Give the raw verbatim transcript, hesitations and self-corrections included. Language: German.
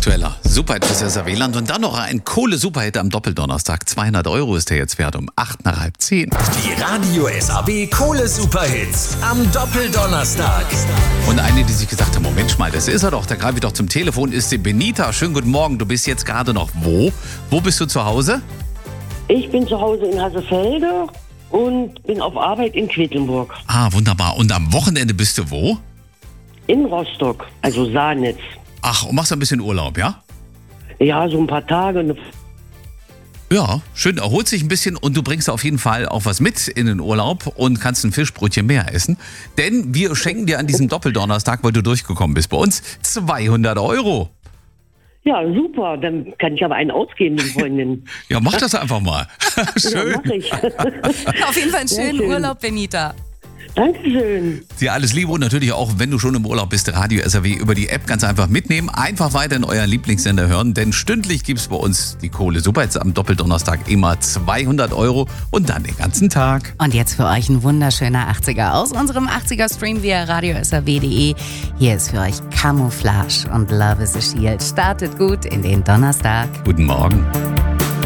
aktueller Superhit fürs S R W-Land und dann noch ein Kohle-Superhit am Doppeldonnerstag. zweihundert Euro ist der jetzt wert um acht nach halb zehn. Die Radio S R W Kohle-Superhits am Doppeldonnerstag. Und eine, die sich gesagt hat, Moment mal, das ist er doch, da greife ich doch zum Telefon, ist die Benita. Schönen guten Morgen, du bist jetzt gerade noch wo? Wo bist du zu Hause? Ich bin zu Hause in Hassefelde und bin auf Arbeit in Quedlinburg. Ah, wunderbar. Und am Wochenende bist du wo? In Rostock, also Saarnitz. Ach, und machst ein bisschen Urlaub, ja? Ja, so ein paar Tage. Eine Ja, schön, erholt sich ein bisschen und du bringst auf jeden Fall auch was mit in den Urlaub und kannst ein Fischbrötchen mehr essen. Denn wir schenken dir an diesem Doppeldonnerstag, weil du durchgekommen bist bei uns, zweihundert Euro. Ja, super. Dann kann ich aber einen ausgeben, den Freundinnen. Ja, mach das einfach mal. Schön. Ja, mach ich. Auf jeden Fall einen Sehr schönen schön. Urlaub, Benita. Dankeschön. Dir alles Liebe und natürlich auch, wenn du schon im Urlaub bist, Radio S R W über die App ganz einfach mitnehmen. Einfach weiter in euren Lieblingssender hören, denn stündlich gibt's bei uns die Kohle Superhits am Doppeldonnerstag immer zweihundert Euro und dann den ganzen Tag. Und jetzt für euch ein wunderschöner achtziger aus unserem achtziger-Stream via radio s r w punkt d e. Hier ist für euch Camouflage und Love is a Shield. Startet gut in den Donnerstag. Guten Morgen.